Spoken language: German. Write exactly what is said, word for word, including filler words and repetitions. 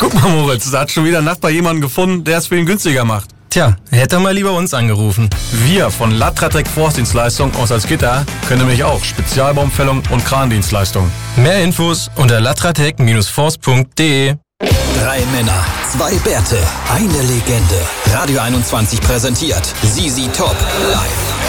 Guck mal, Moritz, da hat schon wieder ein Nachbar jemanden gefunden, der es für ihn günstiger macht. Tja, hätte er mal lieber uns angerufen. Wir von Latratec Forstdienstleistung aus Salzgitter können nämlich auch Spezialbaumfällung und Krandienstleistungen. Mehr Infos unter latratec Forst punkt de. Drei Männer, zwei Bärte, eine Legende. Radio einundzwanzig präsentiert Sisi Top live.